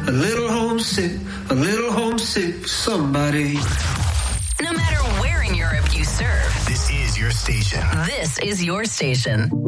a little homesick, somebody. No matter where in Europe you serve, this is your station. This is your station.